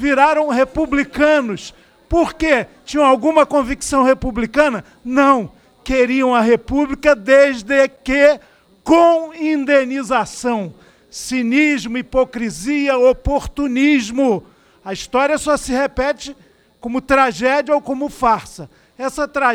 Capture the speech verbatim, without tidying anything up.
viraram republicanos. Por quê? Tinham alguma convicção republicana? Não. Queriam a república desde que com indenização. Cinismo, hipocrisia, oportunismo. A história só se repete como tragédia ou como farsa. Essa tragédia